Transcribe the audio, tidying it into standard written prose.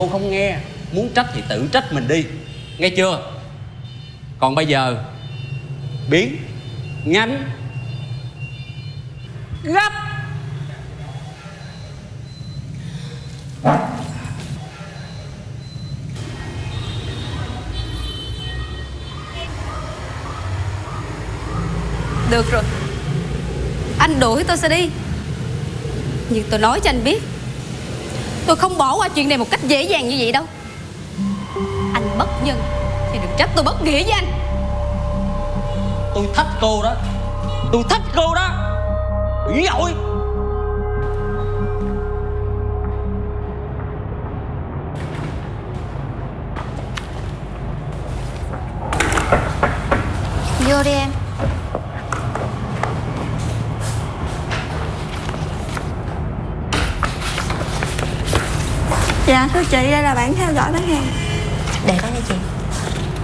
Cô không nghe, muốn trách thì tự trách mình đi, nghe chưa? Còn bây giờ biến nhanh gấp. Được rồi, anh đuổi tôi sẽ đi. Nhưng tôi nói cho anh biết, tôi không bỏ qua chuyện này một cách dễ dàng như vậy đâu. Anh bất nhân thì đừng trách tôi bất nghĩa với anh. Tôi thách cô đó, tôi thách cô đó. Ủy ôi. Vô đi em. Dạ thưa chị, đây là bản theo dõi bán hàng. Để đó đi.